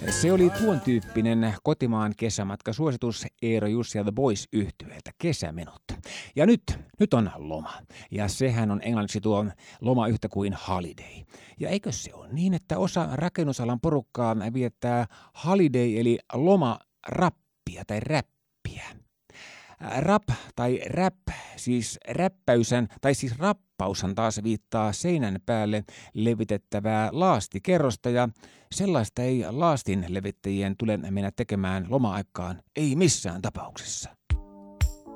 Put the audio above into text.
Se oli tuon tyyppinen kotimaan kesämatkasuositus Eero Jussi ja The Boys -yhtyeeltä, Kesämenot. Ja nyt on loma. Ja sehän on englanniksi tuo loma yhtä kuin holiday. Ja eikö se ole niin, että osa rakennusalan porukkaa viettää holiday eli lomarappia tai räppiä? Rap tai rap, siis rappaushan taas viittaa seinän päälle levitettävää laastikerrosta ja sellaista ei laastin levittäjien tule mennä tekemään loma-aikaan, ei missään tapauksessa.